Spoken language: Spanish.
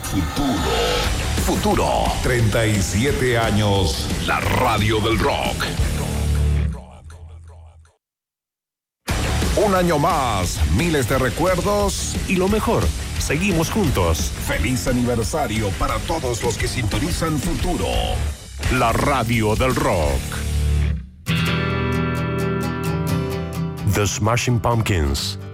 Futuro. 37 años. La radio del rock. Un año más, miles de recuerdos y lo mejor, seguimos juntos. Feliz aniversario para todos los que sintonizan Futuro. La radio del rock. The Smashing Pumpkins.